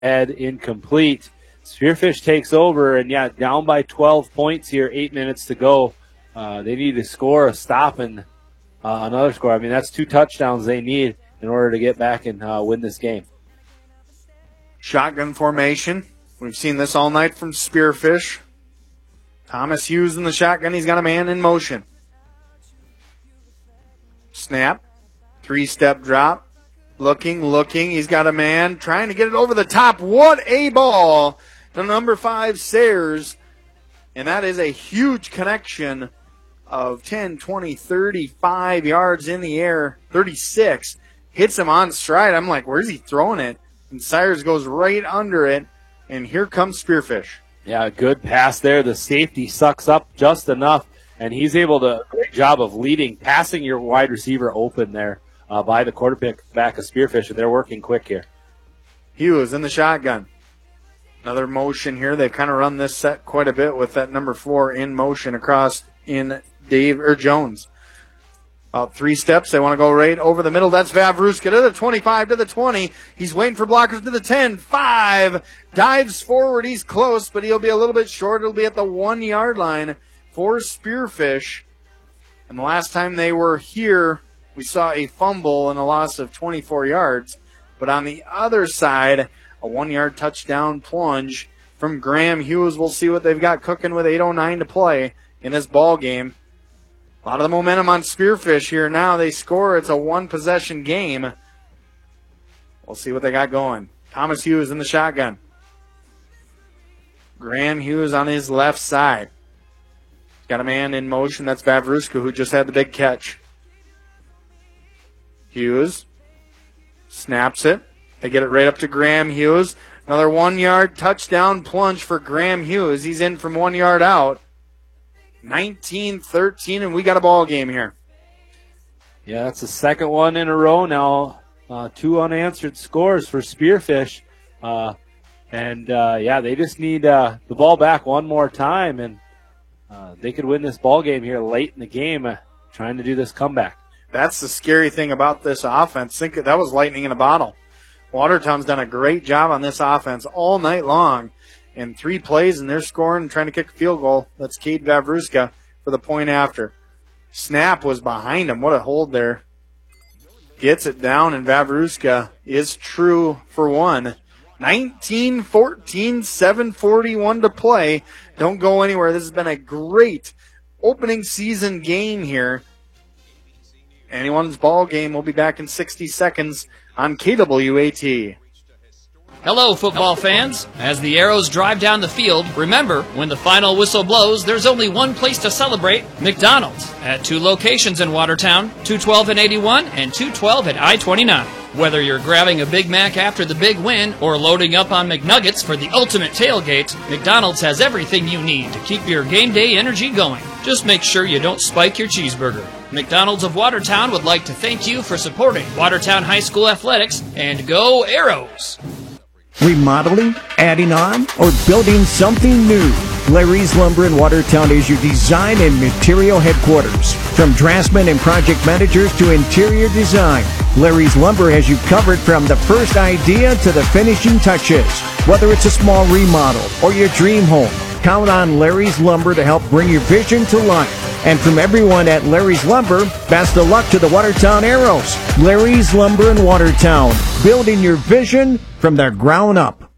Ed incomplete. Spearfish takes over, and yeah, down by 12 points here, 8 minutes to go. They need to score a stop and another score. I mean, that's 2 touchdowns they need in order to get back and win this game. Shotgun formation. We've seen this all night from Spearfish. Thomas Hughes in the shotgun. He's got a man in motion. Snap. 3-step drop. Looking. He's got a man trying to get it over the top. What a ball to number 5, Sayers. And that is a huge connection of 10, 20, 35 yards in the air. 36. Hits him on stride. I'm like, where's he throwing it? And Sayers goes right under it. And here comes Spearfish. Yeah, good pass there. The safety sucks up just enough. And he's able to, great job of passing your wide receiver open there by the quarterback of Spearfish. And they're working quick here. Hughes in the shotgun. Another motion here. They've kind of run this set quite a bit with that number 4 in motion across in Jones. About 3 steps. They want to go right over the middle. That's Vavruska to the 25, to the 20. He's waiting for blockers to the 10. 5. Dives forward. He's close, but he'll be a little bit short. It'll be at the 1-yard line for Spearfish. And the last time they were here, we saw a fumble and a loss of 24 yards. But on the other side, a 1-yard touchdown plunge from Graham Hughes. We'll see what they've got cooking with 8:09 to play in this ball game. A lot of the momentum on Spearfish here now. They score. It's a 1-possession game. We'll see what they got going. Thomas Hughes in the shotgun. Graham Hughes on his left side. Got a man in motion. That's Vavruska, who just had the big catch. Hughes snaps it. They get it right up to Graham Hughes. Another 1-yard touchdown plunge for Graham Hughes. He's in from 1 yard out. 19-13, and we got a ball game here. Yeah, that's the second one in a row now. 2 unanswered scores for Spearfish. They just need the ball back one more time, and they could win this ball game here late in the game, trying to do this comeback. That's the scary thing about this offense. Think that was lightning in a bottle. Watertown's done a great job on this offense all night long. In 3 plays, and they're scoring and trying to kick a field goal. That's Cade Vavruska for the point after. Snap was behind him. What a hold there. Gets it down, and Vavruska is true for 1. 19-14, 7:41 to play. Don't go anywhere. This has been a great opening season game here. Anyone's ball game. We'll be back in 60 seconds on KWAT. Hello, football fans. As the Arrows drive down the field, remember, when the final whistle blows, there's only one place to celebrate, McDonald's, at 2 locations in Watertown, 212 and 81 and 212 at I-29. Whether you're grabbing a Big Mac after the big win or loading up on McNuggets for the ultimate tailgate, McDonald's has everything you need to keep your game day energy going. Just make sure you don't spike your cheeseburger. McDonald's of Watertown would like to thank you for supporting Watertown High School Athletics, and go Arrows! Remodeling, adding on, or building something new? Larry's Lumber in Watertown is your design and material headquarters. From draftsmen and project managers to interior design, Larry's Lumber has you covered from the first idea to the finishing touches. Whether it's a small remodel or your dream home, count on Larry's Lumber to help bring your vision to life. And from everyone at Larry's Lumber, best of luck to the Watertown Arrows. Larry's Lumber in Watertown, building your vision from the ground up.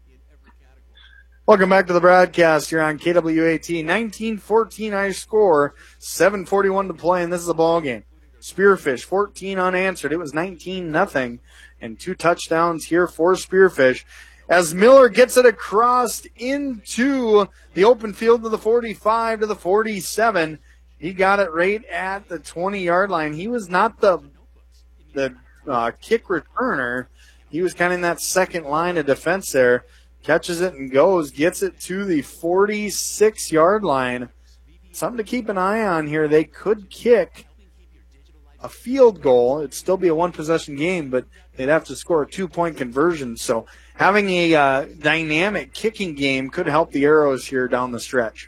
Welcome back to the broadcast here on KWAT. 19-14 high score, 7:41 to play, and this is a ball game. Spearfish, 14 unanswered. It was 19-0, and 2 touchdowns here for Spearfish. As Miller gets it across into the open field to the 45 to the 47. He got it right at the 20-yard line. He was not the kick returner. He was kind of in that second line of defense there. Catches it and goes. Gets it to the 46-yard line. Something to keep an eye on here. They could kick a field goal. It'd still be a 1-possession game, but they'd have to score a 2-point conversion. So having a dynamic kicking game could help the Arrows here down the stretch.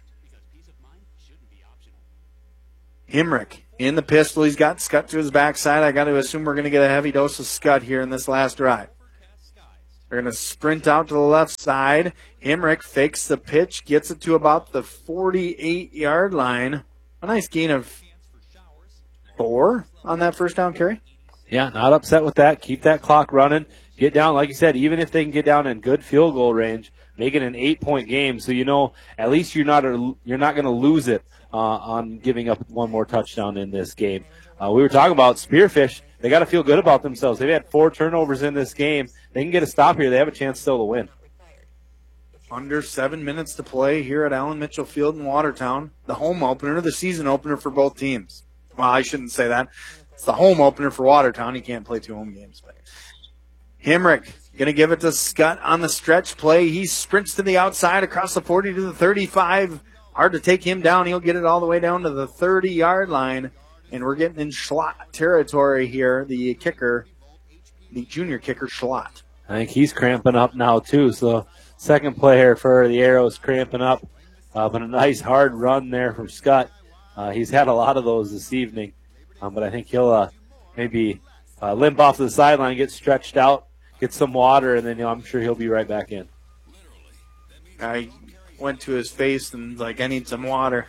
Hemrick in the pistol. He's got Scott to his backside. I got to assume we're going to get a heavy dose of Scott here in this last drive. They're going to sprint out to the left side. Hemrick fakes the pitch, gets it to about the 48-yard line. A nice gain of 4 on that first down carry. Yeah, not upset with that. Keep that clock running. Get down, like you said, even if they can get down in good field goal range, make it an 8-point game. So you know at least you're not going to lose it on giving up one more touchdown in this game. We were talking about Spearfish. They got to feel good about themselves. They've had 4 turnovers in this game. They can get a stop here. They have a chance still to win. Under 7 minutes to play here at Allen Mitchell Field in Watertown. The home opener, the season opener for both teams. Well, I shouldn't say that. It's the home opener for Watertown. You can't play 2 home games. But Hemrick going to give it to Scott on the stretch play. He sprints to the outside across the 40 to the 35. Hard to take him down. He'll get it all the way down to the 30-yard line. And we're getting in Schlott territory here. The kicker, the junior kicker, Schlott. I think he's cramping up now, too. So second player for the Arrows cramping up. But a nice hard run there from Scott. He's had a lot of those this evening. But I think he'll maybe limp off to the sideline, get stretched out, get some water, and then I'm sure he'll be right back in. I went to his face and like, I need some water.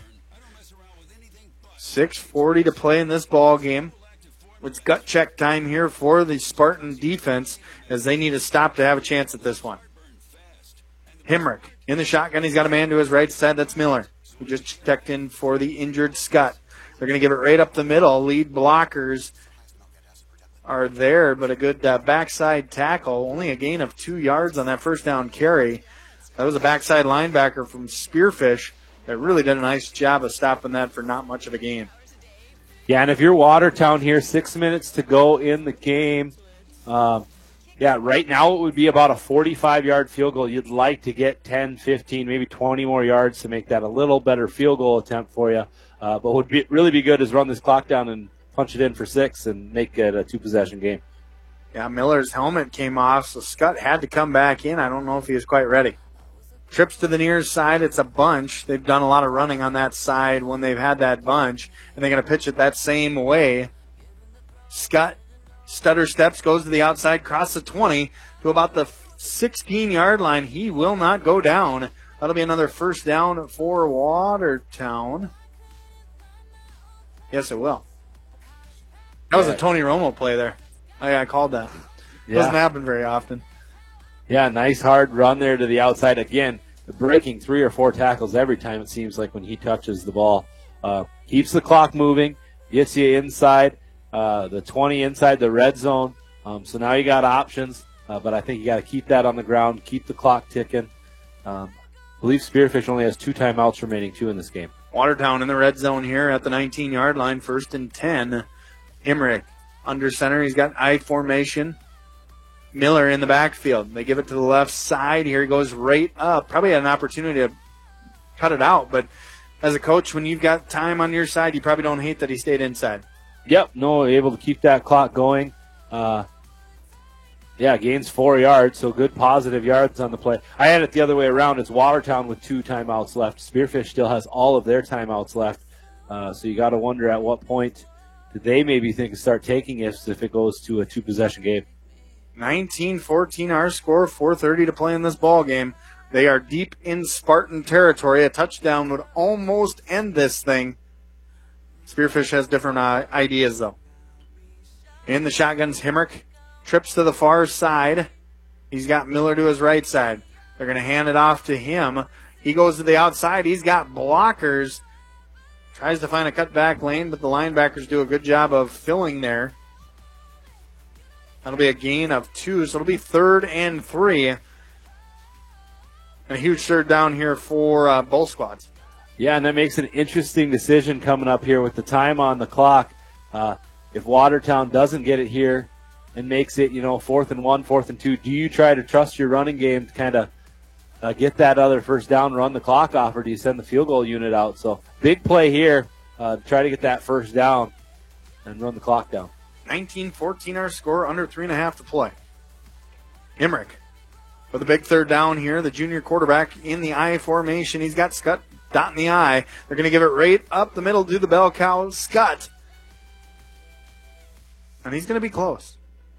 6:40 to play in this ball game. It's gut check time here for the Spartan defense as they need a stop to have a chance at this one. Hemrick in the shotgun. He's got a man to his right side. That's Miller, who just checked in for the injured Scott. They're going to give it right up the middle. Lead blockers are there, but a good backside tackle. Only a gain of 2 yards on that first down carry. That was a backside linebacker from Spearfish that really did a nice job of stopping that for not much of a gain. Yeah, and if you're Watertown here, 6 minutes to go in the game, right now it would be about a 45-yard field goal. You'd like to get 10, 15, maybe 20 more yards to make that a little better field goal attempt for you. But what would really be good is run this clock down and punch it in for 6 and make it a 2-possession game. Yeah, Miller's helmet came off, so Scott had to come back in. I don't know if he was quite ready. Trips to the near side. It's a bunch. They've done a lot of running on that side when they've had that bunch, and they're going to pitch it that same way. Scott stutter steps, goes to the outside, cross the 20 to about the 16-yard line. He will not go down. That'll be another first down for Watertown. Yes, it will. That was a Tony Romo play there. I called that. Doesn't happen very often. Yeah, nice hard run there to the outside. Again, breaking 3 or 4 tackles every time it seems like when he touches the ball. Keeps the clock moving, gets you inside the 20, inside the red zone. So now you got options, but I think you got to keep that on the ground, keep the clock ticking. I believe Spearfish only has 2 timeouts remaining, too, in this game. Watertown in the red zone here at the 19-yard line, 1st and 10. Hemrick under center. He's got I formation. Miller in the backfield. They give it to the left side. Here he goes right up. Probably had an opportunity to cut it out, but as a coach, when you've got time on your side, you probably don't hate that he stayed inside. Yep, able to keep that clock going. Gains 4 yards, so good positive yards on the play. I had it the other way around. It's Watertown with 2 timeouts left. Spearfish still has all of their timeouts left, so you got to wonder at what point did they maybe think of start taking it if it goes to a 2-possession game. 19-14 our score, 4:30 to play in this ball game. They are deep in Spartan territory. A touchdown would almost end this thing. Spearfish has different ideas, though. In the shotguns, Hemrick trips to the far side. He's got Miller to his right side. They're going to hand it off to him. He goes to the outside. He's got blockers. Tries to find a cutback lane, but the linebackers do a good job of filling there. That'll be a gain of 2, so it'll be 3rd and 3. And a huge third down here for both squads. Yeah, and that makes an interesting decision coming up here with the time on the clock. If Watertown doesn't get it here and makes it, 4th and 1, 4th and 2, do you try to trust your running game to kind of get that other first down, run the clock off, or do you send the field goal unit out? So big play here. Try to get that first down and run the clock down. 19-14 our score, under 3.5 to play. Hemrick with a big third down here. The junior quarterback in the I formation. He's got Scott dot in the I. They're going to give it right up the middle to the bell cow, Scott. And he's going to be close.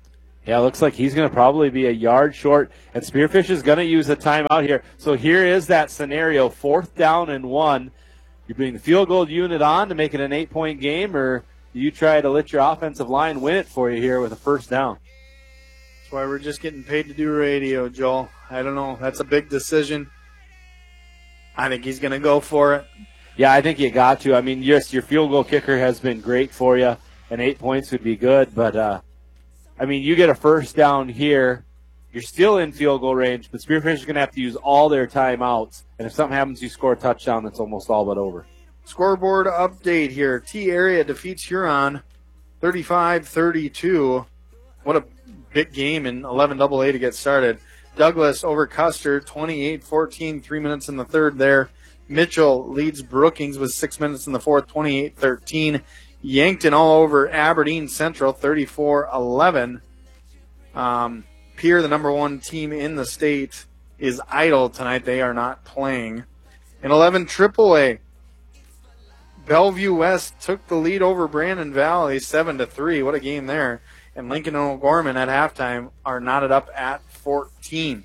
Yeah, it looks like he's going to probably be a yard short, and Spearfish is going to use a timeout here. So here is that scenario, 4th down and 1. You bring the field goal unit on to make it an 8-point game, or do you try to let your offensive line win it for you here with a 1st down? That's why we're just getting paid to do radio, Joel. I don't know. That's a big decision. I think he's going to go for it. Yeah, I think you got to. I mean, yes, your field goal kicker has been great for you, and 8 points would be good. But, I mean, you get a 1st down here. You're still in field goal range, but Spearfish is going to have to use all their timeouts. And if something happens, you score a touchdown, that's almost all but over. Scoreboard update here. T-Area defeats Huron 35-32. What a big game in 11AA to get started. Douglas over Custer 28-14, 3 minutes in the third there. Mitchell leads Brookings with 6 minutes in the fourth, 28-13. Yankton all over Aberdeen Central, 34-11. Pierre, the number 1 team in the state, is idle tonight. They are not playing. In 11 AAA, Bellevue West took the lead over Brandon Valley 7-3. What a game there. And Lincoln and O'Gorman at halftime are knotted up at 14.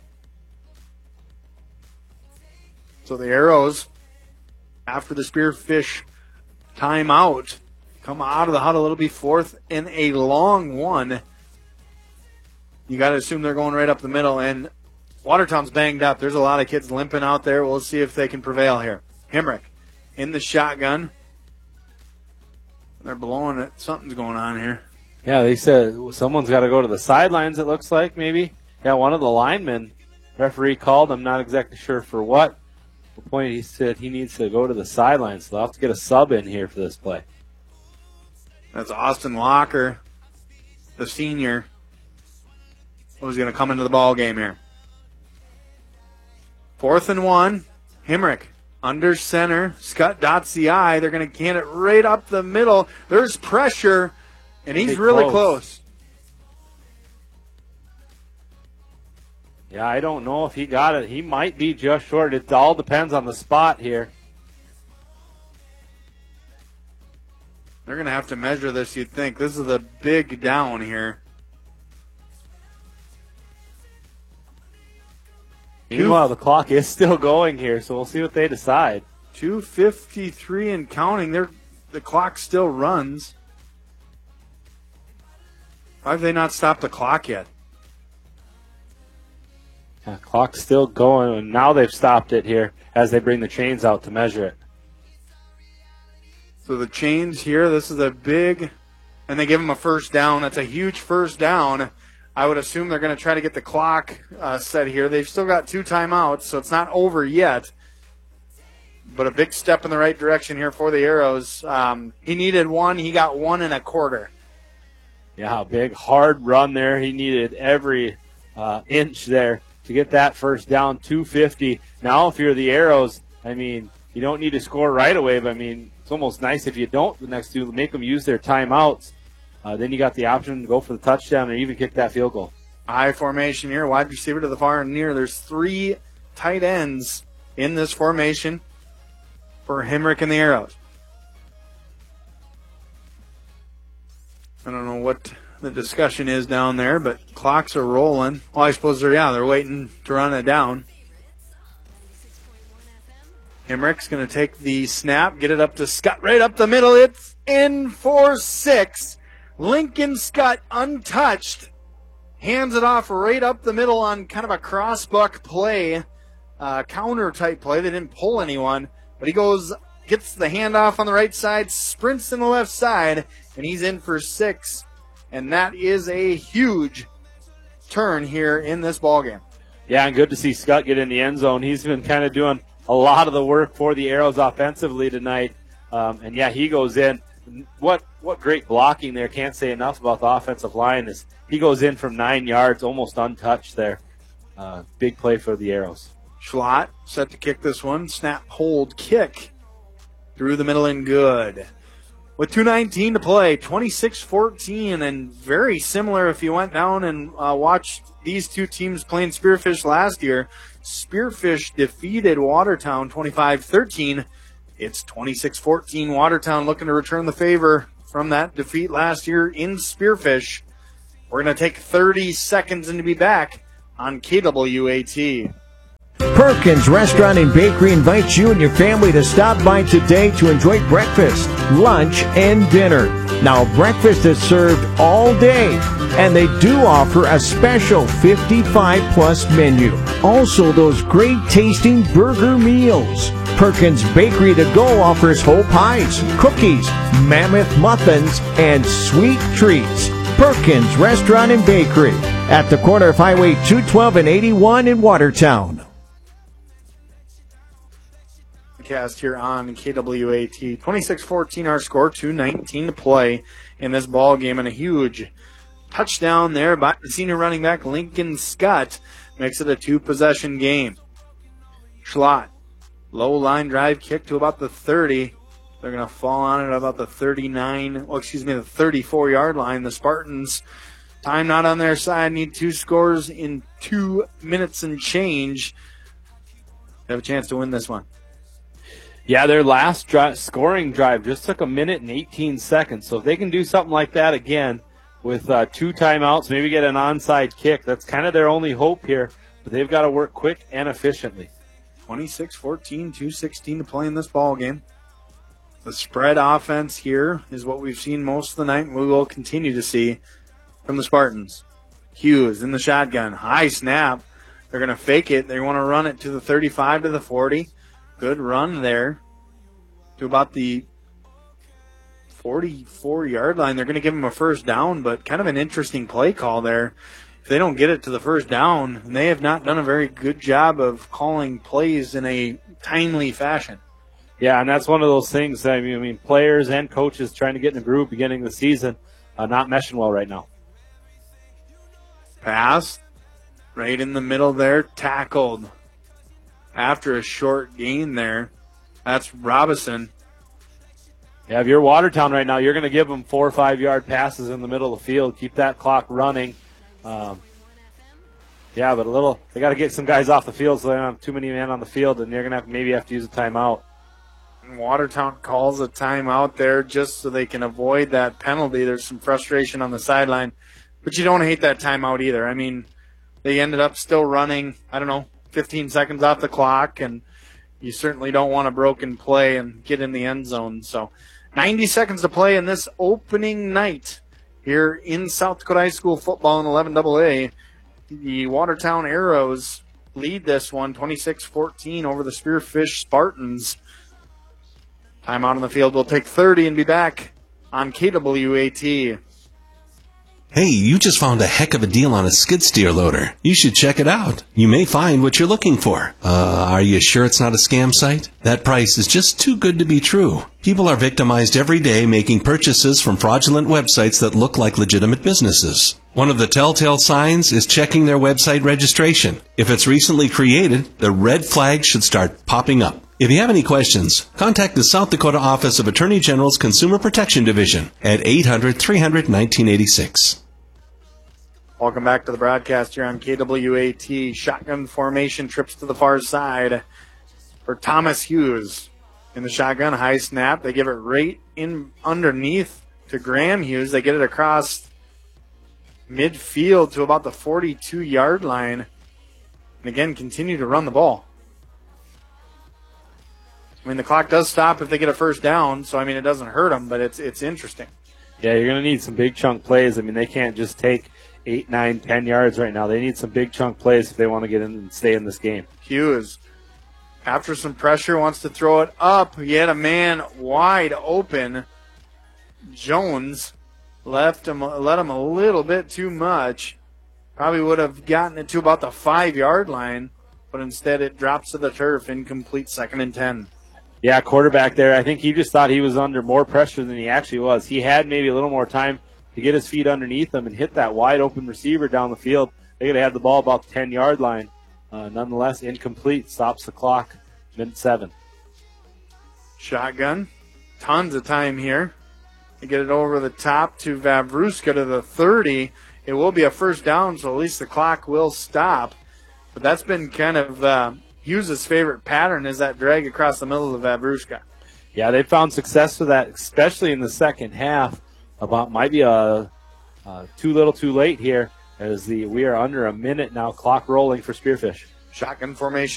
So the Arrows, after the Spearfish timeout, come out of the huddle. It'll be 4th and a long one. You got to assume they're going right up the middle. And Watertown's banged up. There's a lot of kids limping out there. We'll see if they can prevail here. Hemrick in the shotgun. They're blowing it. Something's going on here. Yeah, they said someone's got to go to the sidelines, it looks like, maybe. Yeah, one of the linemen, referee called. I'm not exactly sure for what. At the point he said he needs to go to the sidelines, so they'll have to get a sub in here for this play. That's Austin Walker, the senior, who's going to come into the ball game here. 4th and 1. Hemrick under center. Scott dots the I. They're going to can it right up the middle. There's pressure, and he's really close. Yeah, I don't know if he got it. He might be just short. It all depends on the spot here. They're going to have to measure this, you'd think. This is a big down here. Meanwhile, the clock is still going here, so we'll see what they decide. 2:53 and counting. The clock still runs. Why have they not stopped the clock yet? Yeah, clock's still going, and now they've stopped it here as they bring the chains out to measure it. So the chains here, this is a big, and they give them a 1st down. That's a huge 1st down. I would assume they're going to try to get the clock set here. They've still got 2 timeouts, so it's not over yet. But a big step in the right direction here for the Arrows. He needed 1. He got 1 1/4. Yeah, big, hard run there. He needed every inch there to get that 1st down, 250. Now, if you're the Arrows, I mean, you don't need to score right away, but, I mean, it's almost nice if you don't the next 2, make them use their timeouts. Then you got the option to go for the touchdown or even kick that field goal. High formation here, wide receiver to the far and near. There's 3 tight ends in this formation for Hemrick and the Arrows. I don't know what the discussion is down there, but clocks are rolling. Well, I suppose they're waiting to run it down. Hemrick's going to take the snap, get it up to Scott, right up the middle. It's in for 6. Lincoln Scott, untouched, hands it off right up the middle on kind of a crossbuck play, counter-type play. They didn't pull anyone, but he goes, gets the handoff on the right side, sprints in the left side, and he's in for 6. And that is a huge turn here in this ballgame. Yeah, and good to see Scott get in the end zone. He's been kind of doing a lot of the work for the Arrows offensively tonight. And, yeah, he goes in. What great blocking there. Can't say enough about the offensive line. Is he goes in from 9 yards, almost untouched there. Big play for the Arrows. Schlott set to kick this one. Snap, hold, kick. Through the middle and good. With 2:19 to play, 26-14, and very similar if you went down and watched these two teams playing Spearfish last year. Spearfish defeated Watertown 25-13. It's 26-14. Watertown looking to return the favor from that defeat last year in Spearfish. We're going to take 30 seconds and to be back on KWAT. Perkins Restaurant and Bakery invites you and your family to stop by today to enjoy breakfast, lunch, and dinner. Now, breakfast is served all day, and they do offer a special 55-plus menu. Also, those great-tasting burger meals. Perkins Bakery to Go offers whole pies, cookies, mammoth muffins, and sweet treats. Perkins Restaurant and Bakery at the corner of Highway 212 and 81 in Watertown. Cast here on KWAT. 26-14 our score, 2:19 to play in this ball game, and a huge touchdown there by the senior running back Lincoln Scott makes it a two-possession game. Schlott, low line drive kick to about the 30. They're going to fall on it about the 34-yard line. The Spartans, time not on their side, need two scores in 2 minutes and change. They have a chance to win this one. Yeah, their last scoring drive just took 1 minute and 18 seconds. So if they can do something like that again with 2 timeouts, maybe get an onside kick, that's kind of their only hope here. But they've got to work quick and efficiently. 26-14, 2:16 to play in this ball game. The spread offense here is what we've seen most of the night, and we will continue to see from the Spartans. Hughes in the shotgun. High snap. They're going to fake it. They want to run it to the 35 to the 40. Good run there to about the 44-yard line. They're going to give them a first down, but kind of an interesting play call there. If they don't get it to the first down, they have not done a very good job of calling plays in a timely fashion. Yeah, and that's one of those things. I mean, players and coaches trying to get in the groove beginning of the season, not meshing well right now. Pass right in the middle there, tackled after a short gain there. That's Robinson. Yeah, if you're Watertown right now, you're going to give them 4 or 5 yard passes in the middle of the field. Keep that clock running. But they got to get some guys off the field so they don't have too many men on the field, and they're going to maybe have to use a timeout. Watertown calls a timeout there just so they can avoid that penalty. There's some frustration on the sideline, but you don't hate that timeout either. I mean, they ended up still running, 15 seconds off the clock, and you certainly don't want a broken play and get in the end zone. So 90 seconds to play in this opening night here in South Dakota High School football in 11AA. The Watertown Arrows lead this one 26-14 over the Spearfish Spartans. Timeout on the field. We'll take 30 and be back on KWAT. Hey, you just found a heck of a deal on a skid steer loader. You should check it out. You may find what you're looking for. Are you sure it's not a scam site? That price is just too good to be true. People are victimized every day making purchases from fraudulent websites that look like legitimate businesses. One of the telltale signs is checking their website registration. If it's recently created, the red flag should start popping up. If you have any questions, contact the South Dakota Office of Attorney General's Consumer Protection Division at 800-300-1986. Welcome back to the broadcast here on KWAT. Shotgun formation, trips to the far side for Thomas Hughes. In the shotgun, high snap. They give it right in underneath to Graham Hughes. They get it across midfield to about the 42-yard line. And again, continue to run the ball. I mean, the clock does stop if they get a first down, so, it doesn't hurt them, but it's interesting. Yeah, you're going to need some big chunk plays. They can't just take 8, 9, 10 yards right now. They need some big chunk plays if they want to get in and stay in this game. Hughes, after some pressure, wants to throw it up. He had a man wide open. Jones let him a little bit too much. Probably would have gotten it to about the 5-yard line, but instead it drops to the turf, incomplete, 2nd and 10. Yeah, quarterback there. I think he just thought he was under more pressure than he actually was. He had maybe a little more time to get his feet underneath him and hit that wide open receiver down the field. They could have had the ball about the 10-yard line. Nonetheless, incomplete. Stops the clock. Minute 7. Shotgun. Tons of time here. They get it over the top to Vavruska to the 30. It will be a first down, so at least the clock will stop. But that's been kind of Hughes' favorite pattern, is that drag across the middle of Vavruska. Yeah, they found success with that, especially in the second half. About might be a too little too late here as we are under a minute now, clock rolling for Spearfish. Shotgun formation.